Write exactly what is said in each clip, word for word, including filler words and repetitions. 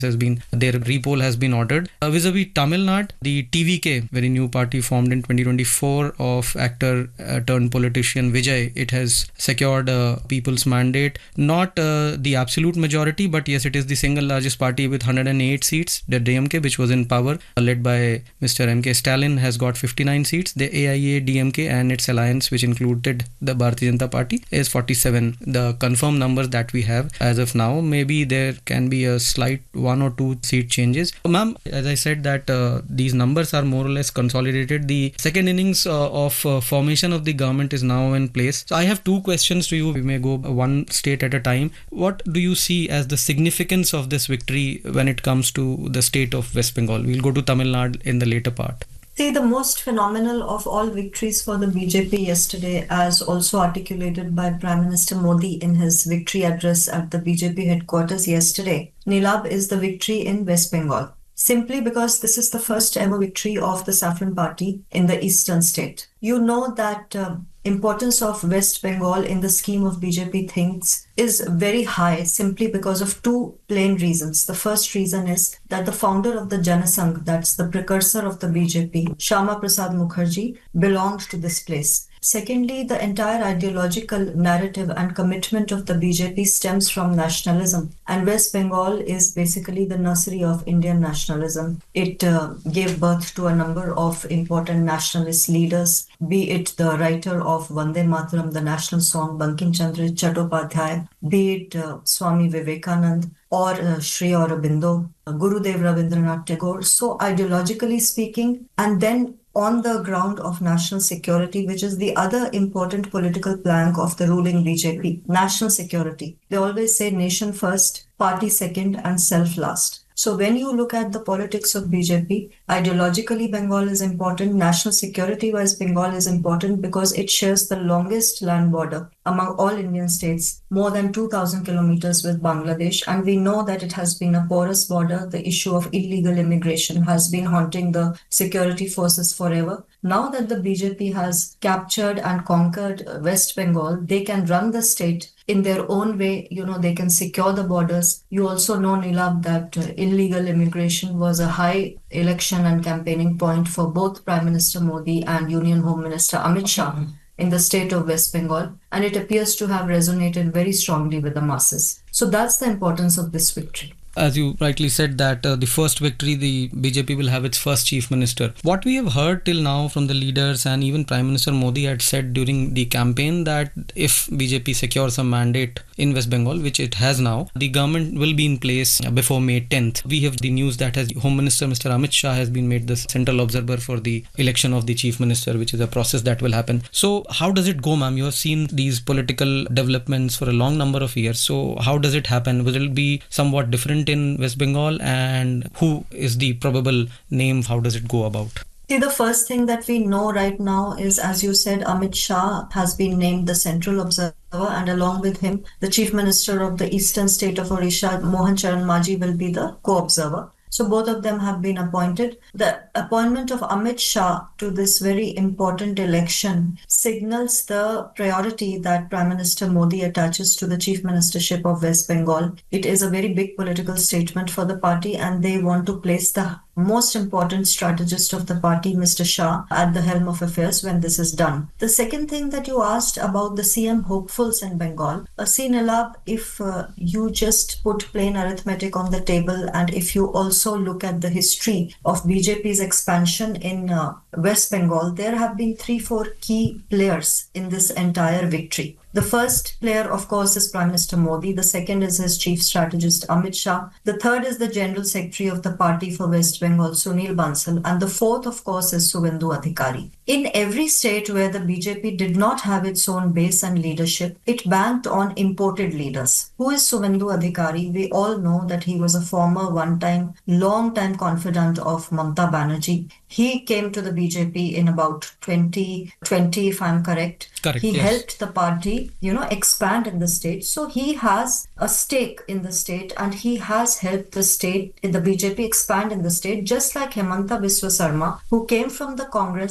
has been, their repoll has been ordered. Uh, vis-a-vis Tamil Nadu, the T V K, very new party formed in twenty twenty-four of actor uh, turned politician Vijay, it has secured uh, people's mandate. Not uh, the absolute majority, but yes, it is the single largest party with one hundred eight seats. The D M K, which was in power, uh, led by Mister M K Stalin, has got fifty-nine seats. The A I A D M K and its alliance, which included the Bharatiya Janata Party, is forty-seven. The confirmed numbers that we have as of now, maybe there can be a slight one or two seat changes. Ma'am, as I said that uh, these numbers are more or less consolidated. The second innings uh, of uh, formation of the government is now in place. So I have two questions to you. We may go one state at a time. What do you see as the significance of this victory when it comes to the state of West Bengal? We'll go to Tamil Nadu in the later part. See, the most phenomenal of all victories for the B J P yesterday, as also articulated by Prime Minister Modi in his victory address at the B J P headquarters yesterday, Nilab, is the victory in West Bengal. Simply because this is the first ever victory of the Saffron Party in the eastern state. You know that uh, importance of West Bengal in the scheme of B J P things is very high simply because of two plain reasons. The first reason is that the founder of the Janasangh, that's the precursor of the B J P, Shyama Prasad Mukherjee, belonged to this place. Secondly, the entire ideological narrative and commitment of the B J P stems from nationalism, and West Bengal is basically the nursery of Indian nationalism. It uh, gave birth to a number of important nationalist leaders, be it the writer of Vande Mataram, the national song, Bankim Chandra Chattopadhyay, be it uh, Swami Vivekanand, or uh, Sri Aurobindo, uh, Gurudev Rabindranath Tagore. So ideologically speaking, and then on the ground of national security, which is the other important political plank of the ruling B J P, national security. They always say nation first, party second, and self last. So when you look at the politics of B J P, ideologically Bengal is important, national security-wise Bengal is important because it shares the longest land border among all Indian states, more than two thousand kilometers with Bangladesh. And we know that it has been a porous border. The issue of illegal immigration has been haunting the security forces forever. Now that the B J P has captured and conquered West Bengal, they can run the state in their own way. You know, they can secure the borders. You also know, Nilab, that uh, illegal immigration was a high election and campaigning point for both Prime Minister Modi and Union Home Minister Amit Shah in the state of West Bengal, and it appears to have resonated very strongly with the masses. So that's the importance of this victory. As you rightly said that uh, the first victory, the B J P will have its first chief minister. What we have heard till now from the leaders, and even Prime Minister Modi had said during the campaign, that if B J P secures a mandate in West Bengal, which it has now, the government will be in place before May tenth. We have the news that as Home Minister Mister Amit Shah has been made the central observer for the election of the chief minister, which is a process that will happen. So how does it go, ma'am? You have seen these political developments for a long number of years. So how does it happen? Will it be somewhat different in West Bengal, and who is the probable name? How does it go about? See, the first thing that we know right now is, as you said, Amit Shah has been named the central observer, and along with him, the chief minister of the eastern state of Odisha, Mohan Charan Majhi, will be the co-observer. So both of them have been appointed. The appointment of Amit Shah to this very important election signals the priority that Prime Minister Modi attaches to the chief ministership of West Bengal. It is a very big political statement for the party, and they want to place the most important strategist of the party, Mister Shah, at the helm of affairs when this is done. The second thing that you asked about the C M hopefuls in Bengal, uh, see, Nilab, if uh, you just put plain arithmetic on the table, and if you also look at the history of B J P's expansion in uh, West Bengal, there have been three, four key players in this entire victory. The first player, of course, is Prime Minister Modi. The second is his chief strategist, Amit Shah. The third is the General Secretary of the party for West Bengal, Sunil Bansal. And the fourth, of course, is Suvendu Adhikari. In every state where the B J P did not have its own base and leadership, it banked on imported leaders. Who is Suvendu Adhikari? We all know that he was a former, one-time, long-time confidant of Mamata Banerjee. He came to the B J P in about twenty twenty, if I'm correct. Correct, he yes. helped the party, you know, expand in the state. So he has a stake in the state, and he has helped the state, the B J P, expand in the state, just like Hemanta Biswa Sarma, who came from the Congress, but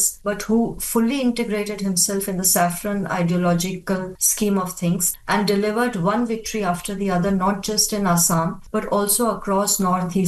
who fully integrated himself in the saffron ideological scheme of things and delivered one victory after the other, not just in Assam, but also across Northeast